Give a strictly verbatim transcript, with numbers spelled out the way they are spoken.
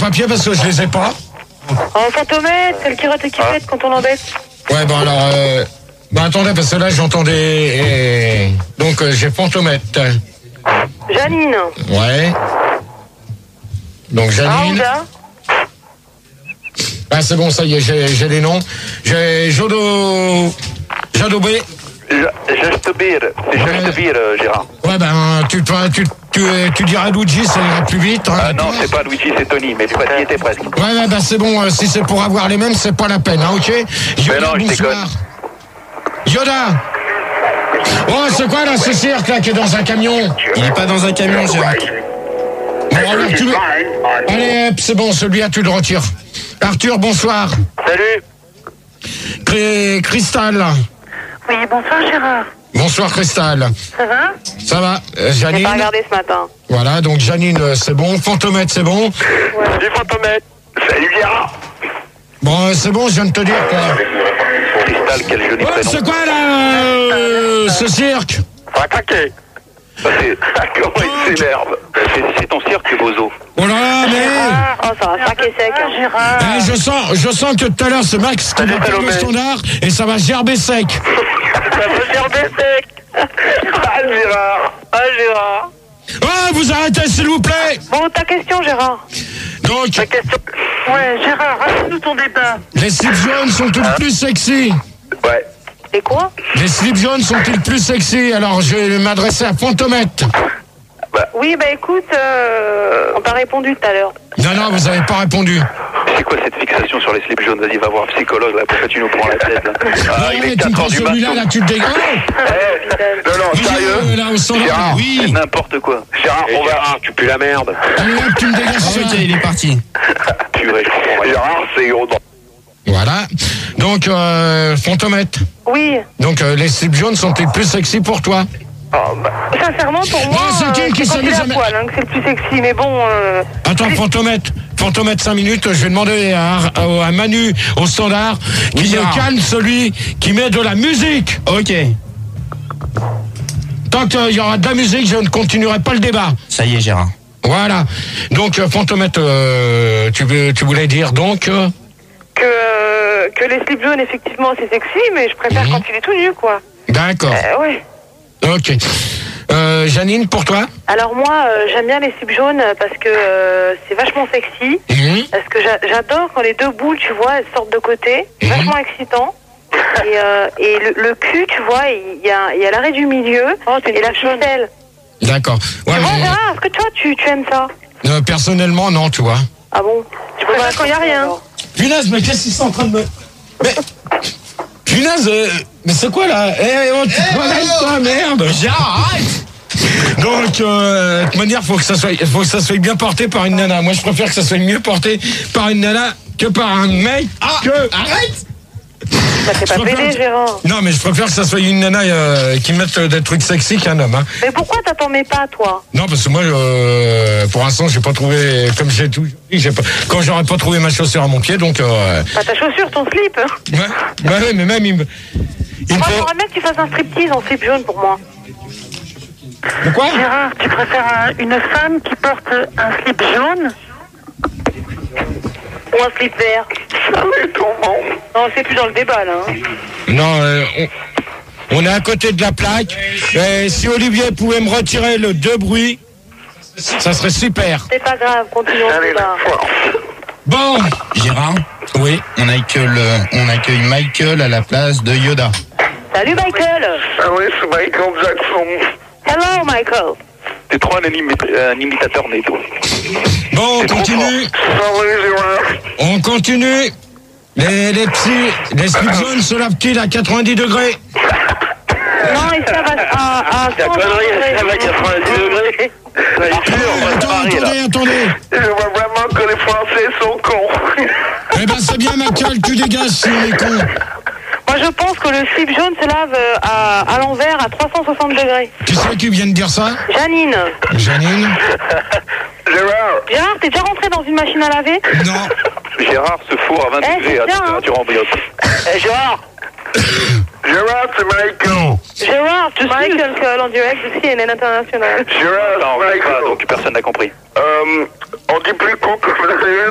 papiers parce que je les ai pas. En fantomètre, celle qui rote et qui pète quand on l'embête. Ouais, bon alors... Euh... Bah attendez, parce que là j'entendais... Et... Donc euh, j'ai fantomètre. Janine. Ouais. Donc Janine... Aouda. Ah c'est bon, ça y est, j'ai, j'ai les noms. J'ai Jodo... Jadobé. Jastobir, c'est Jastobir, euh, Gérard. Ouais, ben, tu, tu, tu, tu, tu diras Luigi, ça ira plus vite. Hein, ah non, c'est pas Luigi, c'est Tony, mais tu vas y étais presque. Ouais, ouais, ben c'est bon, euh, si c'est pour avoir les mêmes, c'est pas la peine, hein, ok Yoda, mais non, je bonsoir. déconne. Yoda. Oh, c'est quoi là, ce cirque là qui est dans un camion? Il est pas dans un camion, Gérard. Bon, alors tu veux... Allez, hop, c'est bon, celui-là, tu le retires. Arthur, bonsoir. Salut. Cré... Cristal. Oui, bonsoir Gérard. Bonsoir Cristal. Ça va? Ça va, euh, J'ai Janine. pas regardé ce matin. Voilà, donc Janine, euh, c'est bon. Fantomètre, c'est bon. Ouais. Salut Fantomètre. Salut Gérard. Bon, euh, c'est bon, je viens de te dire quoi. Cristal, quel joli Ouais, prénom. c'est quoi là, euh, ce cirque? Va craquer. Ça, c'est... Comment il s'énerve. C'est, c'est ton cirque, Bozo. Oh là, mais... Ah, oh, ça va, sac et sec. Hein. Gérard. Eh, je sens, je sens que tout à l'heure, c'est Max qui Salut, va faire le Salomé. standard et ça va gerber sec. Ça va gerber sec. Ah Gérard. Ah Gérard. Oh, vous arrêtez, s'il vous plaît. Bon, ta question Gérard. Donc, Ta question. Ouais, Gérard, raconte-nous ton débat. les slips jaunes sont-ils plus sexy? Ouais. Et quoi? Les slips jaunes sont-ils plus sexy? Alors, je vais m'adresser à Fantomètre. Oui, bah écoute, euh, on t'a répondu tout à l'heure. Non, non, vous n'avez pas répondu. C'est quoi cette fixation sur les slips jaunes? Vas-y, va voir un psychologue, là, pourquoi tu nous prends la tête, là? Ah, Ouais, il ouais, est tu me quatre prends heures du celui-là, matin. là, tu le dégages. Eh, non, non, Oui, sérieux? euh, là, au standard, Gérard, oui. c'est n'importe quoi. Gérard, on va... Gérard, tu pues la merde. Allez, hop, tu me dégages Ah, ça. ok, il est parti. Purée, je comprends rien. Gérard, c'est gros. Voilà. Donc, euh, Fantomètre. Oui. Donc, euh, les slips jaunes sont-ils plus sexy pour toi? Oh, bah, Sincèrement, pour moi, Non, c'est qui euh, qui c'est quand s'amuse il est à à mettre- poil, hein, que c'est le plus sexy. Mais bon, euh, Attends, Fantomètre, Fantomètre cinq minutes, je vais demander à, à, à Manu au standard qui Oui, me Gérard. calme celui qui met de la musique. Ok, Tant qu'il y aura de la musique, je ne continuerai pas le débat. ça y est, Gérard. Voilà. Donc, euh, Fantomètre, euh, tu, veux- tu voulais dire donc euh, que, euh, que les slips jaunes, effectivement, c'est sexy, mais je préfère Mhm. quand il est tout nu, quoi. D'accord. Euh, ouais. Ok. Euh, Janine, pour toi? Alors moi, euh, j'aime bien les slips jaunes parce que euh, c'est vachement sexy. Mhm. Parce que j'a- j'adore quand les deux boules, tu vois, elles sortent de côté. C'est Mhm. vachement excitant. Et, euh, et le, le cul, tu vois, il y a, il y a l'arrêt du milieu et la ficelle. D'accord. Ouais, Tu vois, mais, Gérard, est-ce que toi, tu, tu aimes ça? euh, personnellement, non, tu vois. Ah bon? Tu préfères quand il n'y a rien? Punaise, mais qu'est-ce qu'ils sont en train de me... Mais... Punaise, euh, mais c'est quoi là? Eh, oh, tu toilettes, toi, merde! Gérard, arrête! Donc, euh, de toute manière, faut que ça soit, faut que ça soit bien porté par une nana. Moi, je préfère que ça soit mieux porté par une nana que par un mec. Ah, que... arrête! Bah, c'est pas Je préfère- pédé, Gérard. Non, mais je préfère que ça soit une nana euh, qui mette euh, des trucs sexy qu'un homme. Hein. Mais pourquoi t'attends mes pas, toi? Non, parce que moi, euh, pour l'instant, j'ai pas trouvé, comme j'ai tout dit, j'ai pas, quand j'aurais pas trouvé ma chaussure à mon pied, donc. Euh, Bah, ta chaussure, ton slip. ouais, bah ouais, mais même il me. Il me Moi, faut. j'aimerais bien que tu fasses un striptease en slip jaune pour moi. De quoi? Gérard, tu préfères une femme qui porte un slip jaune ou un slip vert? Non, c'est plus dans le débat, là. Hein. Non, euh, on, on est à côté de la plaque. Et si Olivier pouvait me retirer le deux bruits, ça serait super. C'est pas grave, continuons le débat. Bon. Gérard, Oui. on accueille, on accueille Michael à la place de Yoda. Salut, Michael. ah oui, c'est Michael Jackson. Hello, Michael. T'es trop un, animi- un imitateur né, toi. Bon, on C'est trop continue. fort. Salut, Gérard. On continue. Les, les petits, les slips jaunes se lavent-ils à quatre-vingt-dix degrés? Non, ils savent à, à, à La cent connerie, elle se lève à quatre-vingt-dix degrés. Là, il est sûr, on va se Attends, marier, là. attendez, attendez. Je vois vraiment que les Français sont cons. Eh ben, c'est bien, Michael, tu dégages si on est con. Moi, je pense que le slip jaune se lave euh, à, à l'envers à trois cent soixante degrés. Qui c'est qui vient de dire ça? Janine. Janine? Gérard. Gérard, t'es déjà rentré dans une machine à laver? Non. Gérard se fourre à vingt Eh, degrés c'est à bien, hein. température ambiante. Eh, Gérard. Gérard, c'est Michael. Gérard, tu Michael Cole en direct de C N N International. Gérard, non, on pas, donc personne n'a compris. Euh, on dit plus con que